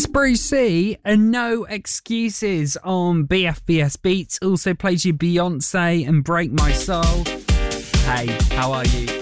Bruce C and No Excuses on BFBS Beats. Also plays you Beyonce and Break My Soul. Hey, how are you?